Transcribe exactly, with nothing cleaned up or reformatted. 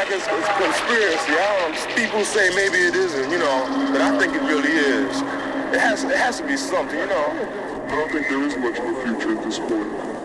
like it's, it's a conspiracy. I don't know. People say maybe it isn't, you know, but I think it really is. It has, it has to be something, you know. I don't think there is much of a future at this point.